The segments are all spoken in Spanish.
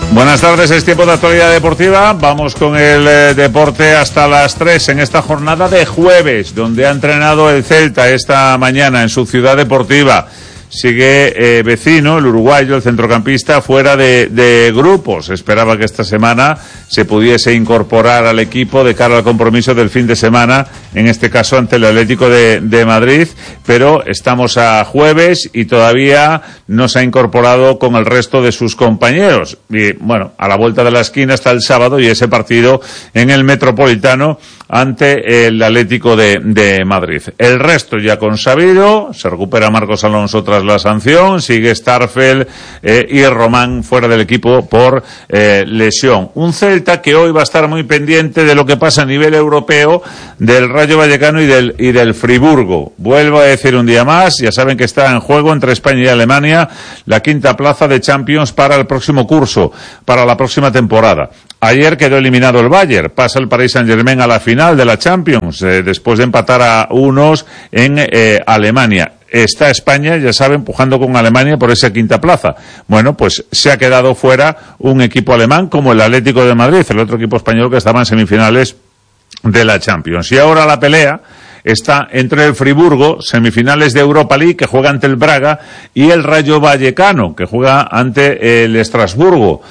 Buenas tardes, es tiempo de actualidad deportiva. Vamos con el deporte hasta las 3 en esta jornada de jueves, donde ha entrenado el Celta esta mañana en su ciudad deportiva. Sigue Vecino, el uruguayo, el centrocampista, fuera de grupos. Esperaba que esta semana se pudiese incorporar al equipo de cara al compromiso del fin de semana, en este caso ante el Atlético de Madrid, pero estamos a jueves y todavía no se ha incorporado con el resto de sus compañeros. Y bueno, a la vuelta de la esquina está el sábado y ese partido en el Metropolitano ante el Atlético de Madrid. El resto ya consabido, se recupera Marcos Alonso tras la sanción, sigue Starfel y Román fuera del equipo por lesión. Un Celta que hoy va a estar muy pendiente de lo que pasa a nivel europeo, del Rayo Vallecano y del Friburgo. Vuelvo a decir un día más, ya saben que está en juego entre España y Alemania la quinta plaza de Champions para el próximo curso, para la próxima temporada. Ayer quedó eliminado el Bayern, pasa el Paris Saint-Germain a la final de la Champions, después de empatar a unos en Alemania. Está España, ya saben, empujando con Alemania por esa quinta plaza. Bueno, pues se ha quedado fuera un equipo alemán como el Atlético de Madrid, el otro equipo español que estaba en semifinales de la Champions. Y ahora la pelea está entre el Friburgo, semifinales de Europa League, que juega ante el Braga, y el Rayo Vallecano, que juega ante el Estrasburgo.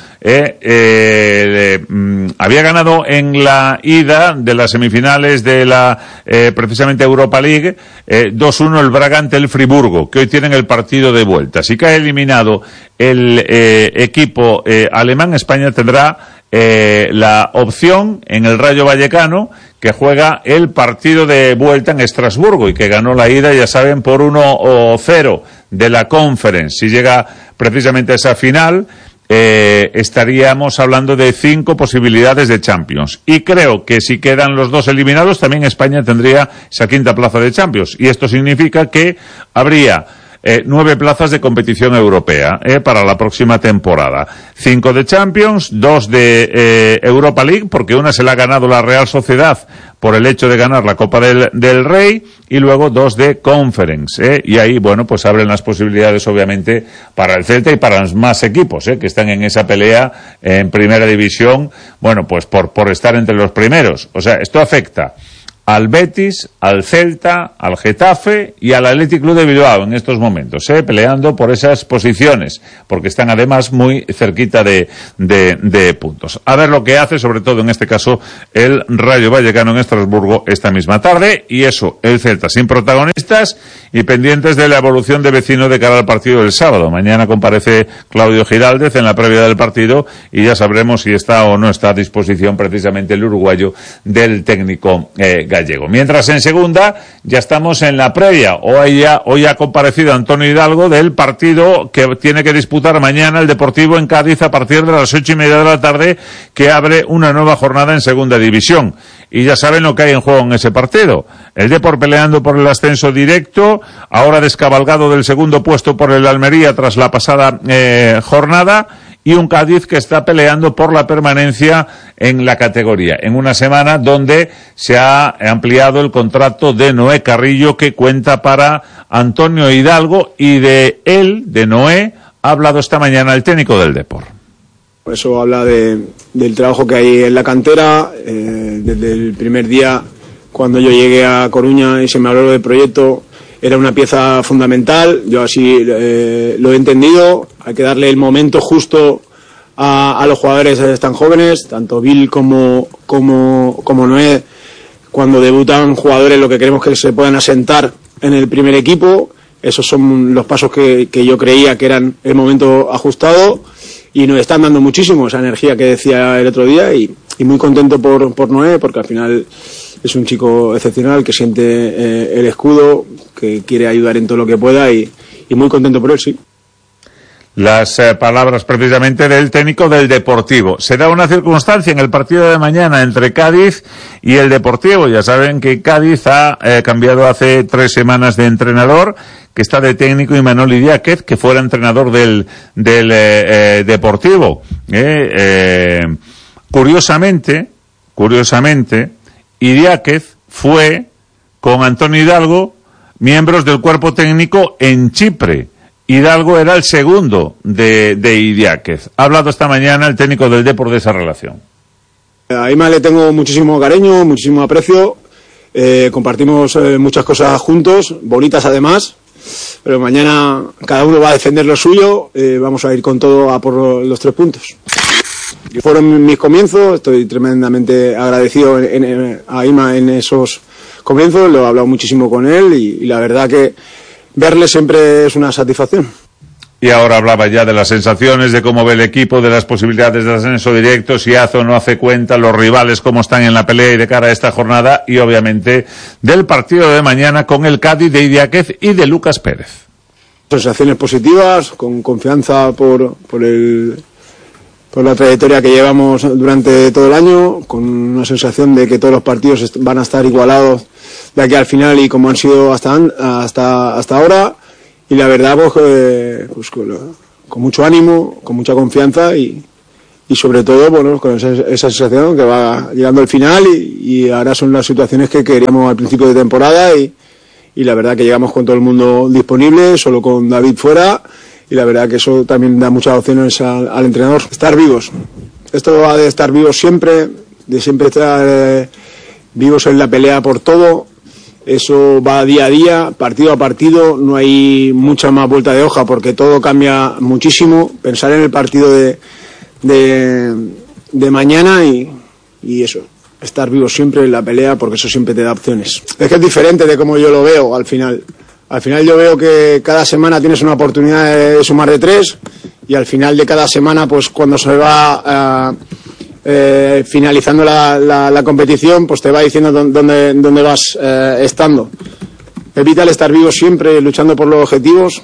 Había ganado en la ida de las semifinales de la precisamente Europa League 2-1 el Braga ante el Friburgo, que hoy tienen el partido de vuelta. Si cae eliminado el equipo alemán, España tendrá la opción en el Rayo Vallecano, que juega el partido de vuelta en Estrasburgo y que ganó la ida, ya saben, por 1-0 de la Conference. Si llega precisamente a esa final, estaríamos hablando de 5 posibilidades de Champions. Y creo que si quedan los dos eliminados, también España tendría esa quinta plaza de Champions. Y esto significa que habría 9 plazas de competición europea para la próxima temporada. 5 de Champions, 2 de Europa League, porque una se la ha ganado la Real Sociedad por el hecho de ganar la Copa del Rey, y luego 2 de Conference, y ahí, bueno, pues abren las posibilidades, obviamente, para el Celta y para los más equipos, que están en esa pelea en primera división, bueno, pues por estar entre los primeros. O sea, esto afecta al Betis, al Celta, al Getafe y al Athletic Club de Bilbao en estos momentos, peleando por esas posiciones, porque están además muy cerquita de puntos. A ver lo que hace, sobre todo en este caso, el Rayo Vallecano en Estrasburgo esta misma tarde, y eso, el Celta sin protagonistas y pendientes de la evolución de Vecino de cara al partido del sábado. Mañana comparece Claudio Giraldez en la previa del partido y ya sabremos si está o no está a disposición precisamente el uruguayo del técnico gallego. Mientras en segunda ya estamos en la previa. Hoy ha comparecido Antonio Hidalgo del partido que tiene que disputar mañana el Deportivo en Cádiz a partir de las 8:30 de la tarde, que abre una nueva jornada en segunda división. Y ya saben lo que hay en juego en ese partido. El Depor peleando por el ascenso directo, ahora descabalgado del segundo puesto por el Almería tras la pasada jornada, y un Cádiz que está peleando por la permanencia en la categoría, en una semana donde se ha ampliado el contrato de Noé Carrillo, que cuenta para Antonio Hidalgo, y de Noé, ha hablado esta mañana el técnico del Depor. Eso habla del trabajo que hay en la cantera. Desde el primer día, cuando yo llegué a Coruña y se me habló del proyecto, era una pieza fundamental. Yo así lo he entendido. Hay que darle el momento justo a los jugadores tan jóvenes, tanto Bill como Noé. Cuando debutan jugadores, lo que queremos es que se puedan asentar en el primer equipo. Esos son los pasos que yo creía que eran el momento ajustado, y nos están dando muchísimo esa energía que decía el otro día, y muy contento por Noé, porque al final es un chico excepcional que siente el escudo, que quiere ayudar en todo lo que pueda, y muy contento por él, sí. Las palabras precisamente del técnico del Deportivo. Se da una circunstancia en el partido de mañana entre Cádiz y el Deportivo. Ya saben que Cádiz ha cambiado hace 3 semanas de entrenador, que está de técnico Imanol Idiáquez, que fuera entrenador del Deportivo. Curiosamente, Idiáquez fue con Antonio Hidalgo miembros del cuerpo técnico en Chipre. Hidalgo era el segundo de Idiáquez. Ha hablado esta mañana el técnico del Depor de esa relación. A Ima le tengo muchísimo cariño, muchísimo aprecio. Compartimos muchas cosas juntos, bonitas además. Pero mañana cada uno va a defender lo suyo. Vamos a ir con todo a por los 3 puntos. Fueron mis comienzos. Estoy tremendamente agradecido a Ima en esos comienzos. Lo he hablado muchísimo con él y la verdad que verle siempre es una satisfacción. Y ahora hablaba ya de las sensaciones, de cómo ve el equipo, de las posibilidades de ascenso directo, si hace o no hace cuenta, los rivales cómo están en la pelea y de cara a esta jornada, y obviamente del partido de mañana con el Cádiz de Idiáquez y de Lucas Pérez. Sensaciones positivas, con confianza por la trayectoria que llevamos durante todo el año, con una sensación de que todos los partidos van a estar igualados de aquí al final y como han sido hasta ahora. Y la verdad, pues con mucho ánimo, con mucha confianza y sobre todo, bueno, con esa sensación que va llegando al final y ahora son las situaciones que queríamos al principio de temporada y la verdad que llegamos con todo el mundo disponible, solo con David fuera y la verdad que eso también da muchas opciones al entrenador. Estar vivos. Esto va de estar vivos siempre, de siempre estar vivos en la pelea por todo. Eso va día a día, partido a partido, no hay mucha más vuelta de hoja porque todo cambia muchísimo. Pensar en el partido de mañana y eso, estar vivo siempre en la pelea porque eso siempre te da opciones. Es que es diferente de como yo lo veo al final. Al final yo veo que cada semana tienes una oportunidad de sumar de 3 y al final de cada semana, pues cuando se va finalizando la competición, pues te va diciendo dónde vas estando. Es vital estar vivo siempre, luchando por los objetivos,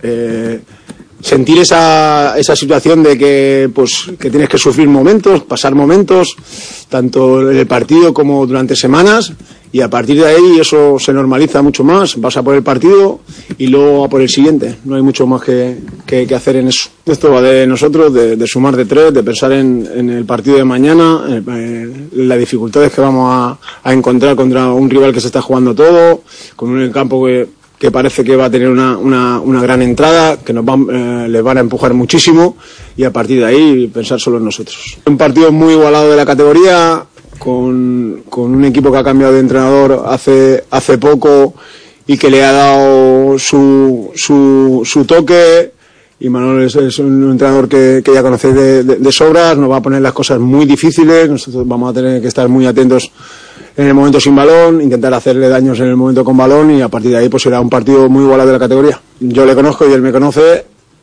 sentir esa situación de que tienes que sufrir momentos, pasar momentos, tanto en el partido como durante semanas, y a partir de ahí eso se normaliza mucho más, vas a por el partido y luego a por el siguiente, no hay mucho más que hacer en eso. Esto va de nosotros, de sumar de 3, de pensar en el partido de mañana, en las dificultades que vamos a encontrar contra un rival que se está jugando todo, con un campo que parece que va a tener una gran entrada, que les van a empujar muchísimo y a partir de ahí pensar solo en nosotros. Un partido muy igualado de la categoría, con un equipo que ha cambiado de entrenador hace poco y que le ha dado su toque, y Manuel es un entrenador que ya conocéis de sobras, nos va a poner las cosas muy difíciles, nosotros vamos a tener que estar muy atentos en el momento sin balón, intentar hacerle daños en el momento con balón y a partir de ahí pues será un partido muy igualado de la categoría. Yo le conozco y él me conoce.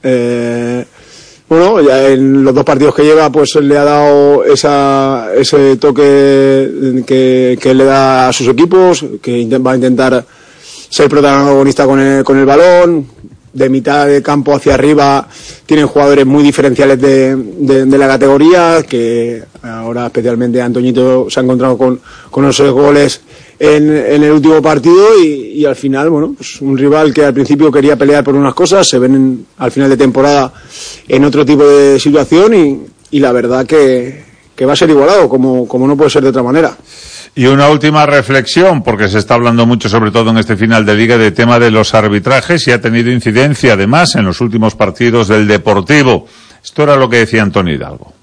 Bueno, ya en los 2 partidos que lleva pues le ha dado ese toque que él le da a sus equipos, que va a intentar ser protagonista con el balón. De mitad de campo hacia arriba tienen jugadores muy diferenciales de la categoría, que ahora especialmente Antoñito se ha encontrado con los goles en el último partido y al final, bueno, pues un rival que al principio quería pelear por unas cosas, se ven al final de temporada en otro tipo de situación y la verdad que va a ser igualado, como no puede ser de otra manera. Y una última reflexión, porque se está hablando mucho, sobre todo en este final de liga, del tema de los arbitrajes y ha tenido incidencia además en los últimos partidos del Deportivo. Esto era lo que decía Antonio Hidalgo.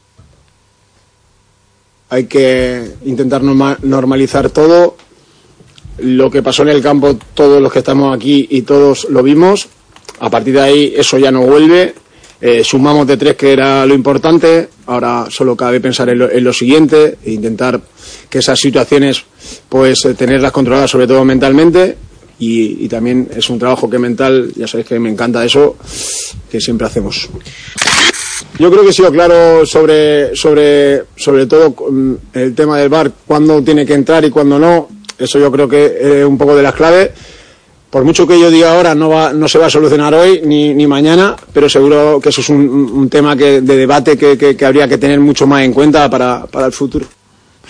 Hay que intentar normalizar todo. Lo que pasó en el campo, todos los que estamos aquí y todos lo vimos. A partir de ahí eso ya no vuelve. Sumamos de 3, que era lo importante. Ahora solo cabe pensar en lo siguiente e intentar que esas situaciones pues tenerlas controladas, sobre todo mentalmente, y también es un trabajo que mental, ya sabéis que me encanta eso, que siempre hacemos. Yo creo que he sido claro sobre todo el tema del VAR, cuándo tiene que entrar y cuándo no. Eso yo creo que es un poco de las claves. Por mucho que yo diga ahora, no se va a solucionar hoy ni mañana, pero seguro que eso es un tema de debate que habría que tener mucho más en cuenta para el futuro.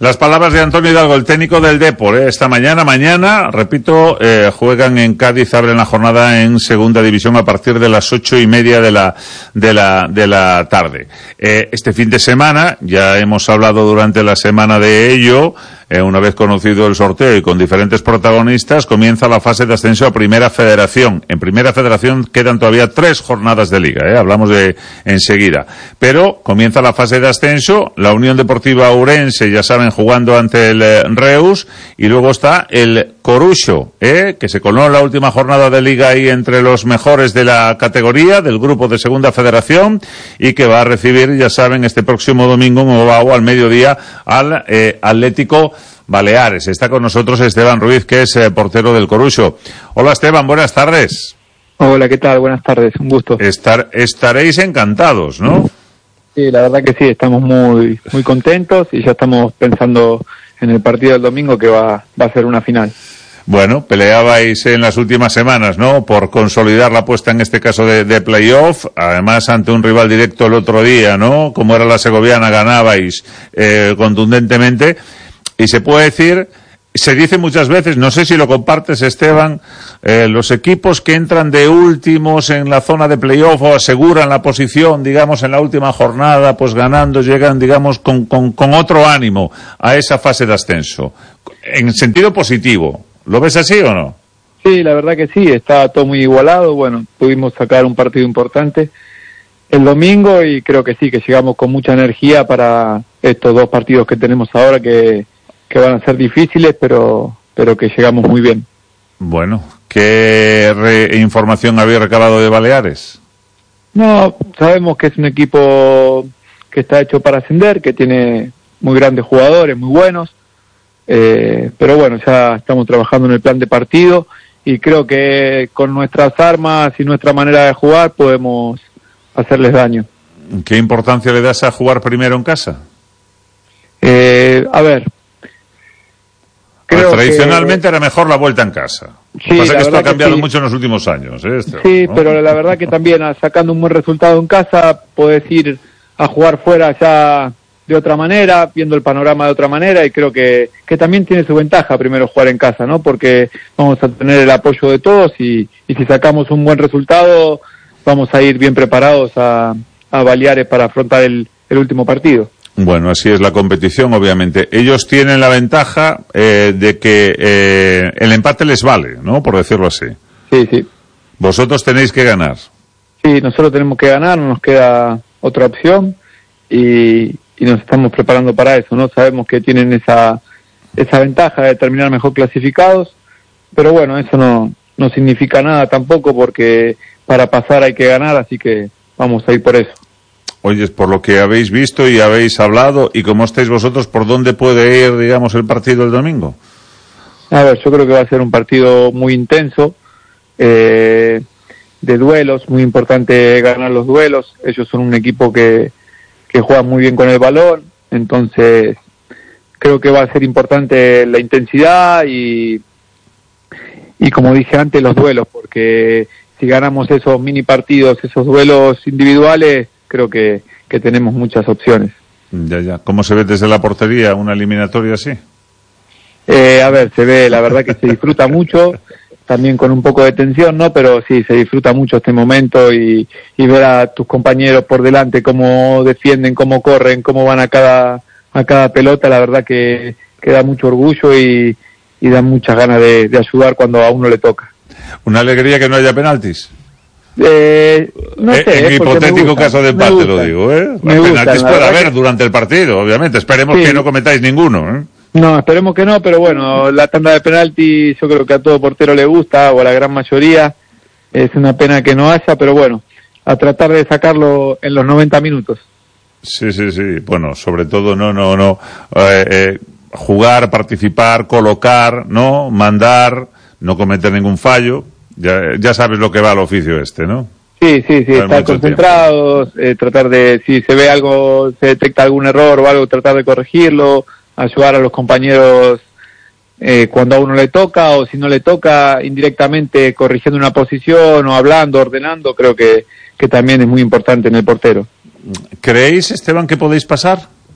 Las palabras de Antonio Hidalgo, el técnico del Depor, esta mañana, repito, juegan en Cádiz, abren la jornada en segunda división a partir de las 8:30 de la tarde. Este fin de semana, ya hemos hablado durante la semana de ello, una vez conocido el sorteo y con diferentes protagonistas, comienza la fase de ascenso a Primera Federación. En Primera Federación quedan todavía 3 jornadas de liga, hablamos de enseguida. Pero comienza la fase de ascenso, la Unión Deportiva Ourense, ya saben, jugando ante el Reus, y luego está el Coruxo, que se coló en la última jornada de liga ahí entre los mejores de la categoría, del grupo de Segunda Federación, y que va a recibir, ya saben, este próximo domingo en Ovao al mediodía al Atlético Baleares. Está con nosotros Esteban Ruiz, que es portero del Coruxo. Hola Esteban, buenas tardes. Hola, ¿qué tal? Buenas tardes, un gusto. Estaréis encantados, ¿no? Sí, la verdad que sí, estamos muy contentos y ya estamos pensando en el partido del domingo, que va a ser una final. Bueno, peleabais en las últimas semanas, ¿no?, por consolidar la apuesta, en este caso de playoff, además ante un rival directo el otro día, ¿no?, como era la segoviana, ganabais contundentemente, y se puede decir, se dice muchas veces, no sé si lo compartes, Esteban, los equipos que entran de últimos en la zona de playoff o aseguran la posición, digamos, en la última jornada, pues ganando, llegan, digamos, con otro ánimo a esa fase de ascenso, en sentido positivo. ¿Lo ves así o no? Sí, la verdad que sí, está todo muy igualado. Bueno, pudimos sacar un partido importante el domingo y creo que sí, que llegamos con mucha energía para estos 2 partidos que tenemos ahora, que van a ser difíciles, pero que llegamos muy bien. Bueno, ¿qué información habéis recabado de Baleares? No, sabemos que es un equipo que está hecho para ascender, que tiene muy grandes jugadores, muy buenos. Pero bueno, ya estamos trabajando en el plan de partido y creo que con nuestras armas y nuestra manera de jugar podemos hacerles daño. ¿Qué importancia le das a jugar primero en casa? A ver, creo tradicionalmente era mejor la vuelta en casa. Sí, Lo que pasa es que esto ha cambiado sí. mucho en los últimos años. Sí, ¿no? Pero la verdad que también sacando un buen resultado en casa podés ir a jugar fuera ya de otra manera, viendo el panorama de otra manera, y creo que también tiene su ventaja primero jugar en casa, ¿no? Porque vamos a tener el apoyo de todos y si sacamos un buen resultado vamos a ir bien preparados a Baleares para afrontar el último partido. Bueno, así es la competición, obviamente. Ellos tienen la ventaja de que el empate les vale, ¿no?, por decirlo así. Sí. Vosotros tenéis que ganar. Sí, nosotros tenemos que ganar, no nos queda otra opción y nos estamos preparando para eso, ¿no? Sabemos que tienen esa ventaja de terminar mejor clasificados, pero bueno, eso no significa nada tampoco, porque para pasar hay que ganar, así que vamos a ir por eso. Oye, por lo que habéis visto y habéis hablado, y cómo estáis vosotros, ¿por dónde puede ir, digamos, el partido el domingo? A ver, yo creo que va a ser un partido muy intenso, de duelos, muy importante ganar los duelos. Ellos son un equipo que juega muy bien con el balón, entonces creo que va a ser importante la intensidad y como dije antes, los duelos, porque si ganamos esos mini partidos, esos duelos individuales, creo que tenemos muchas opciones. Ya. ¿Cómo se ve desde la portería una eliminatoria así? A ver, se ve, la verdad que se disfruta mucho, también con un poco de tensión, ¿no? Pero sí, se disfruta mucho este momento y ver a tus compañeros por delante, cómo defienden, cómo corren, cómo van a cada pelota, la verdad que da mucho orgullo y da muchas ganas de ayudar cuando a uno le toca. Una alegría que no haya penaltis. No sé, en hipotético caso de empate, lo digo, penaltis puede haber durante el partido, obviamente. Esperemos que no cometáis ninguno, No, esperemos que no, pero bueno, la tanda de penalti yo creo que a todo portero le gusta, o a la gran mayoría. Es una pena que no haya, pero bueno, a tratar de sacarlo en los 90 minutos. Sí. Bueno, sobre todo jugar, participar, colocar, ¿no? Mandar, no cometer ningún fallo. Ya sabes lo que va al oficio ¿no? Sí, estar concentrados, tratar de, si se ve algo, se detecta algún error o algo, tratar de corregirlo, ayudar a los compañeros cuando a uno le toca, o si no le toca, indirectamente corrigiendo una posición o hablando, ordenando. Creo que también es muy importante en el portero. ¿Creéis, Esteban, que podéis pasar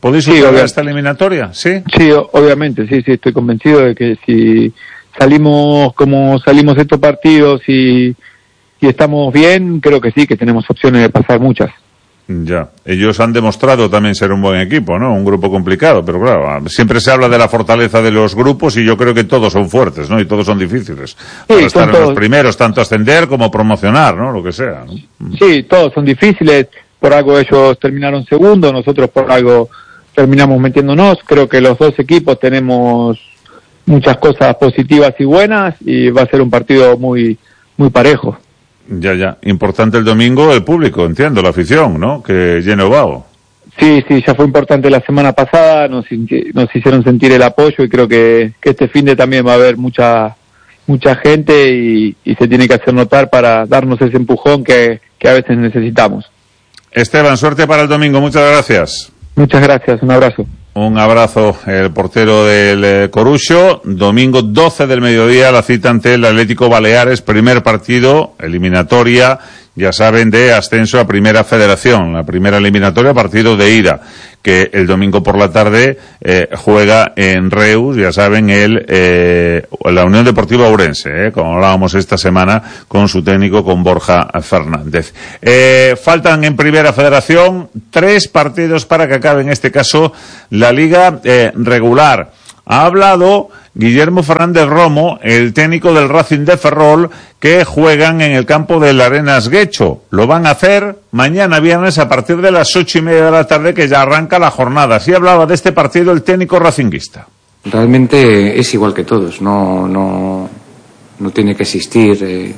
¿Podéis superar esta eliminatoria? ¿Sí? Sí, obviamente, sí, estoy convencido de que si salimos como salimos de estos partidos y estamos bien, creo que sí, que tenemos opciones de pasar muchas. Ya, ellos han demostrado también ser un buen equipo, ¿no? Un grupo complicado, pero claro, siempre se habla de la fortaleza de los grupos y yo creo que todos son fuertes, ¿no? Y todos son difíciles. Para estar en los primeros, tanto ascender como promocionar, ¿no? Lo que sea, ¿no? Sí, todos son difíciles, por algo ellos terminaron segundo, nosotros por algo terminamos metiéndonos. Creo que los dos equipos tenemos muchas cosas positivas y buenas y va a ser un partido muy parejo. Ya. Importante el domingo el público, entiendo, la afición, ¿no? Que llene Ovao. Sí, ya fue importante la semana pasada, nos hicieron sentir el apoyo y creo que este finde también va a haber mucha gente y se tiene que hacer notar para darnos ese empujón que a veces necesitamos. Esteban, suerte para el domingo, muchas gracias. Muchas gracias, un abrazo. Un abrazo, el portero del Coruxo. Domingo 12 del mediodía, la cita ante el Atlético Baleares, primer partido, eliminatoria, ya saben, de ascenso a Primera Federación, la primera eliminatoria, partido de ida, que el domingo por la tarde juega en Reus, ya saben, la Unión Deportiva Ourense, como hablábamos esta semana con su técnico, con Borja Fernández. Faltan en Primera Federación 3 partidos para que acabe, en este caso, la liga regular. Ha hablado Guillermo Fernández Romo, el técnico del Racing de Ferrol, que juegan en el campo del Arenas Guecho. Lo van a hacer mañana viernes a partir de las 8:30 de la tarde, que ya arranca la jornada. Así hablaba de este partido el técnico racinguista. Realmente es igual que todos, no tiene que existir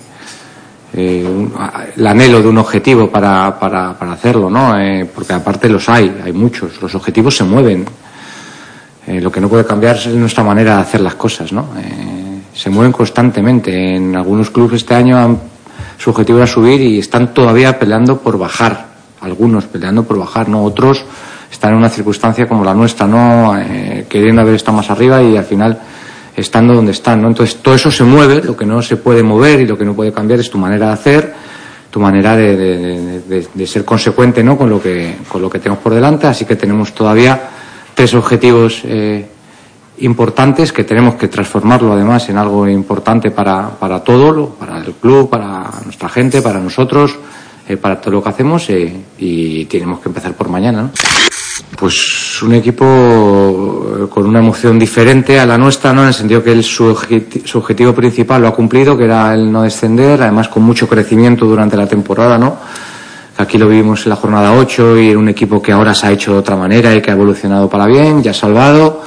el anhelo de un objetivo para hacerlo, ¿no? Porque aparte hay muchos, los objetivos se mueven. Lo que no puede cambiar es nuestra manera de hacer las cosas, ¿no? Se mueven constantemente. En algunos clubes este año su objetivo era subir y están todavía peleando por bajar. Algunos peleando por bajar, ¿no? Otros están en una circunstancia como la nuestra, ¿no? Queriendo haber estado más arriba y al final estando donde están, ¿no? Entonces todo eso se mueve. Lo que no se puede mover y lo que no puede cambiar es tu manera de hacer, tu manera de ser consecuente, ¿no? Con lo que tenemos por delante. Así que tenemos todavía 3 objetivos importantes que tenemos que transformarlo además en algo importante para todo, para el club, para nuestra gente, para nosotros, para todo lo que hacemos y tenemos que empezar por mañana, ¿no? Pues un equipo con una emoción diferente a la nuestra, ¿no? En el sentido que su objetivo principal lo ha cumplido, que era el no descender, además con mucho crecimiento durante la temporada, ¿no? Aquí lo vivimos en la jornada 8 y era un equipo que ahora se ha hecho de otra manera y que ha evolucionado para bien, ya ha salvado.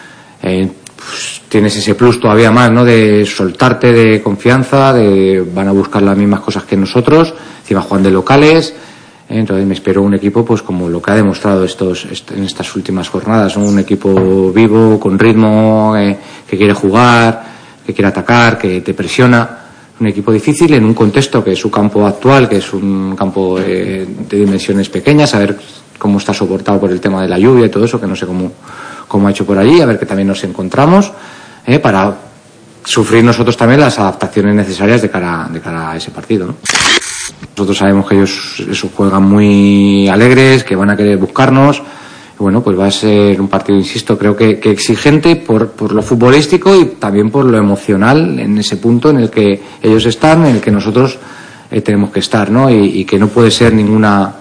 Pues tienes ese plus todavía más, ¿no? De soltarte, de confianza, van a buscar las mismas cosas que nosotros, encima juegan de locales. Entonces me espero un equipo pues como lo que ha demostrado en estas últimas jornadas, ¿no? Un equipo vivo, con ritmo, que quiere jugar, que quiere atacar, que te presiona. Un equipo difícil en un contexto que es su campo actual, que es un campo de dimensiones pequeñas, a ver cómo está soportado por el tema de la lluvia y todo eso, que no sé cómo ha hecho por allí, a ver que también nos encontramos, para sufrir nosotros también las adaptaciones necesarias de cara a ese partido, ¿no? Nosotros sabemos que ellos juegan muy alegres, que van a querer buscarnos. Bueno, pues va a ser un partido, insisto, creo que exigente por lo futbolístico y también por lo emocional en ese punto en el que ellos están, en el que nosotros tenemos que estar, ¿no? Y que no puede ser ninguna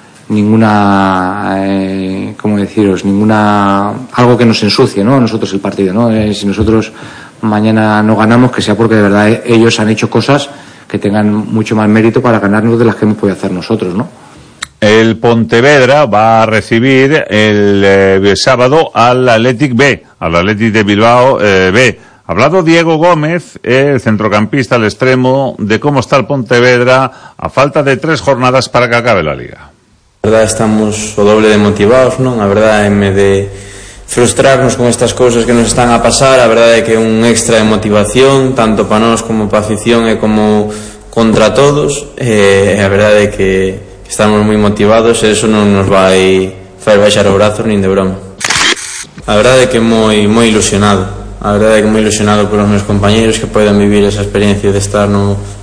¿cómo deciros? Algo que nos ensucie, ¿no? Nosotros el partido, ¿no? Si nosotros mañana no ganamos, que sea porque de verdad ellos han hecho cosas que tengan mucho más mérito para ganarnos de las que hemos podido hacer nosotros, ¿no? El Pontevedra va a recibir el sábado al Athletic B, al Athletic de Bilbao B. Ha hablado Diego Gómez, el centrocampista al extremo, de cómo está el Pontevedra a falta de 3 jornadas para que acabe la liga. La verdad estamos o doble de motivados, non? A verdade, en vez de frustrarnos con estas cousas que nos están a pasar, a verdade é que é un extra de motivación, tanto para nós como para a afición e como contra todos. A verdade é que estamos moi motivados e eso non nos vai fazer baixar o brazo nin de broma. A verdade é que moi ilusionado. A verdade é que moi ilusionado polos meus compañeiros que poidan vivir esa experiencia de estar no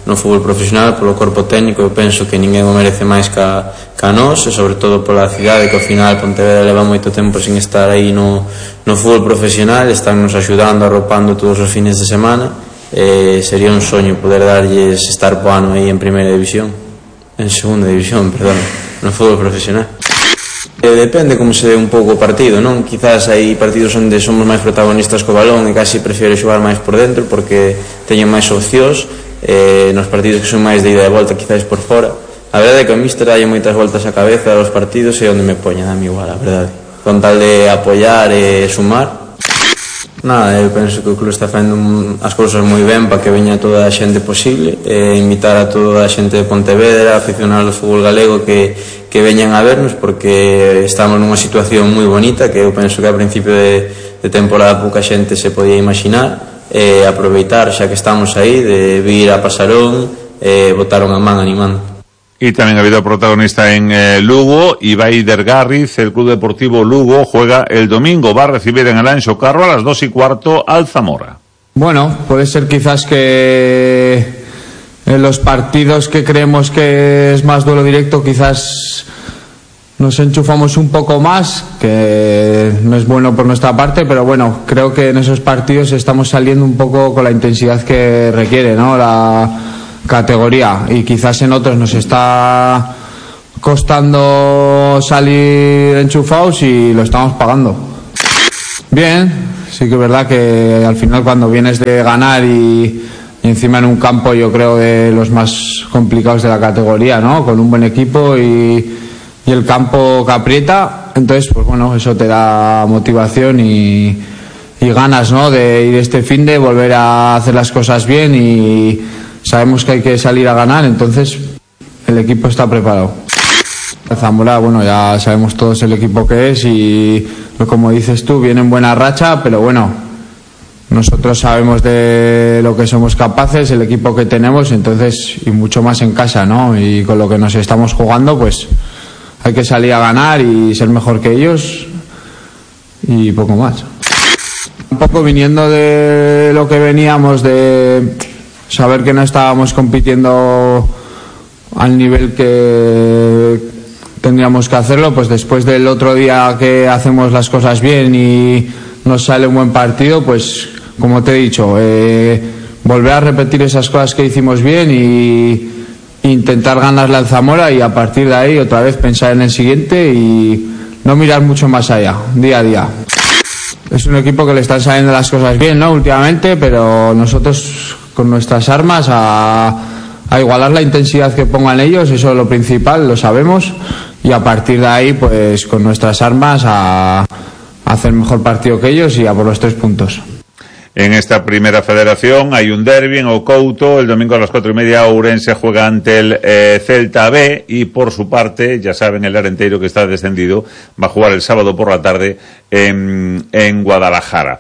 fútbol profesional, polo corpo técnico. Eu penso que ninguén o merece máis ca nós, e sobre todo pola cidade, que ao final Pontevedra leva moito tempo sin estar aí no fútbol profesional. Están nos axudando, arropando todos os fines de semana, e sería un soño poder darlles estar po ano aí en primeira división, en segunda división, perdón, no fútbol profesional. Depende como se dé un pouco o partido, non? Quizás hai partidos onde somos máis protagonistas co balón e casi prefiero xogar máis por dentro porque teñen máis opcións. Nos partidos que son máis de ida e volta, quizás por fora. A verdade é que o míster dalle moitas voltas á cabeza aos partidos e onde me poña, dame igual, a verdade. Con tal de apoiar e sumar. Nada, eu penso que o club está facendo as cousas moi ben para que veña toda a xente posible, e invitar a toda a xente de Pontevedra, aficionados do fútbol galego, que veñan a vernos, porque estamos nunha situación moi bonita, que eu penso que a principio de temporada pouca xente se podía imaginar, e aproveitar xa que estamos aí de vir a Pasarón e botar unha man animando. Y también ha habido protagonista en Lugo, Ibai Dergarriz. El Club Deportivo Lugo juega el domingo, va a recibir en el Anxo Carro a las 2:15 al Zamora. Bueno, puede ser quizás que en los partidos que creemos que es más duelo directo, quizás nos enchufamos un poco más, que no es bueno por nuestra parte, pero bueno, creo que en esos partidos estamos saliendo un poco con la intensidad que requiere, ¿no?, la categoría, y quizás en otros nos está costando salir enchufados y lo estamos pagando. Bien, sí que es verdad que al final cuando vienes de ganar y encima en un campo, yo creo, de los más complicados de la categoría, ¿no?, con un buen equipo y el campo que aprieta, entonces pues bueno, eso te da motivación y ganas, ¿no?, de ir este fin de volver a hacer las cosas bien, y sabemos que hay que salir a ganar, entonces el equipo está preparado. Zamora, bueno, ya sabemos todos el equipo que es y, como dices tú, viene en buena racha, pero bueno, nosotros sabemos de lo que somos capaces, el equipo que tenemos, entonces, y mucho más en casa, ¿no? Y con lo que nos estamos jugando, pues hay que salir a ganar y ser mejor que ellos y poco más. Un poco viniendo de lo que veníamos, de saber que no estábamos compitiendo al nivel que tendríamos que hacerlo, pues después del otro día que hacemos las cosas bien y nos sale un buen partido, pues como te he dicho, volver a repetir esas cosas que hicimos bien y intentar ganarle al Zamora, y a partir de ahí otra vez pensar en el siguiente y no mirar mucho más allá, día a día. Es un equipo que le están saliendo las cosas bien, ¿no?, últimamente, pero nosotros con nuestras armas a igualar la intensidad que pongan ellos, eso es lo principal, lo sabemos, y a partir de ahí, pues con nuestras armas a hacer mejor partido que ellos y a por los 3 puntos. En esta primera federación hay un derbi en Ocouto, el domingo a las 4:30 Ourense juega ante el Celta B, y por su parte, ya saben, el Arenteiro, que está descendido, va a jugar el sábado por la tarde en Guadalajara.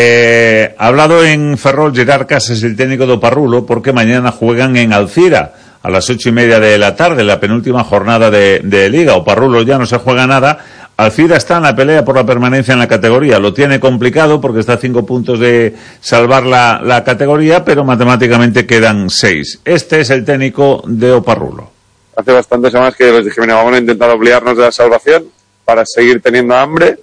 Ha hablado en Ferrol Gerard Casas, el técnico de Oparrulo, porque mañana juegan en Alcira a las 8:30 de la tarde, la penúltima jornada de Liga. Oparrulo ya no se juega nada. Alcira está en la pelea por la permanencia en la categoría. Lo tiene complicado porque está a 5 puntos de salvar la categoría, pero matemáticamente quedan 6. Este es el técnico de Oparrulo. Hace bastantes semanas que les dije, mira, vamos a intentar obligarnos de la salvación para seguir teniendo hambre,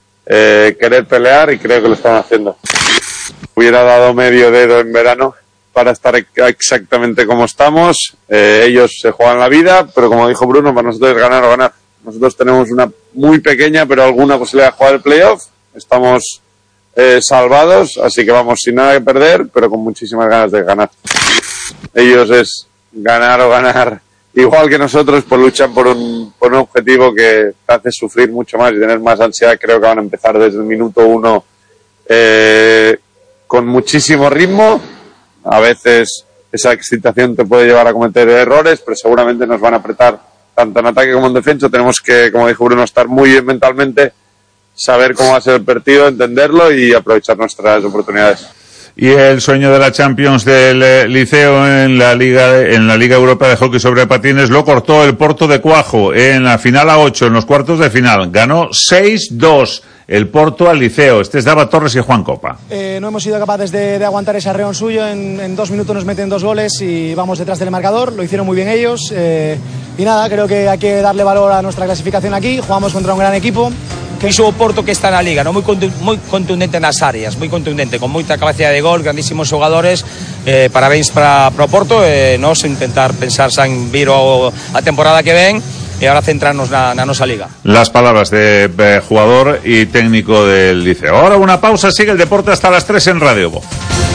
querer pelear, y creo que lo están haciendo. Hubiera dado medio dedo en verano para estar exactamente como estamos. Ellos se juegan la vida, pero como dijo Bruno, para nosotros es ganar o ganar. Nosotros tenemos una muy pequeña, pero alguna posibilidad de jugar el playoff. Estamos salvados, así que vamos sin nada que perder, pero con muchísimas ganas de ganar. Ellos es ganar o ganar, igual que nosotros, pues luchan por un objetivo que te hace sufrir mucho más y tener más ansiedad. Creo que van a empezar desde el minuto 1 con muchísimo ritmo. A veces esa excitación te puede llevar a cometer errores, pero seguramente nos van a apretar tanto en ataque como en defensa. Tenemos que, como dijo Bruno, estar muy bien mentalmente, saber cómo va a ser el partido, entenderlo y aprovechar nuestras oportunidades. Y el sueño de la Champions del Liceo en la Liga Europea de Hockey sobre Patines lo cortó el Porto de Cuajo en la final a 8, en los cuartos de final. Ganó 6-2 el Porto al Liceo. Este es Dava Torres y Juan Copa. No hemos sido capaces de aguantar ese arreón suyo. En 2 minutos nos meten 2 goles y vamos detrás del marcador. Lo hicieron muy bien ellos. Y nada, creo que hay que darle valor a nuestra clasificación aquí. Jugamos contra un gran equipo. Iso o Porto que está na Liga, non? Moi contundente nas áreas, moi contundente, con moita capacidade de gol, grandísimos xogadores. Parabéns para o Porto, nos intentar pensar en vir a temporada que ven e ahora centrarnos na nosa Liga. Las palabras de jugador y técnico del Liceo. Ahora una pausa, sigue el deporte hasta las 3 en Radio Voz.